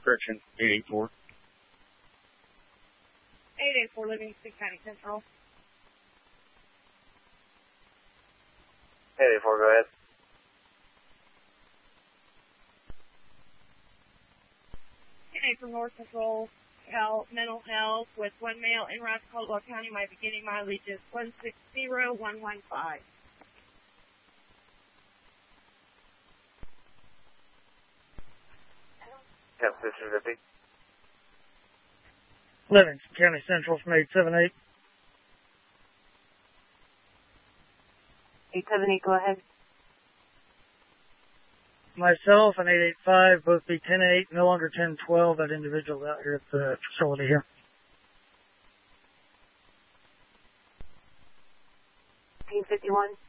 Correction, 884. 884 Livingston County Central. 884, go ahead. 8 from North Central Mental Health with one male in Rouse, Caldwell County. My beginning mileage is 160115. Yep, this is Zippy. Livingston County Central from 878. 878, go ahead. Myself and 885, both be 10-8, no longer 10-12. That individual's out here at the facility here. $15.51.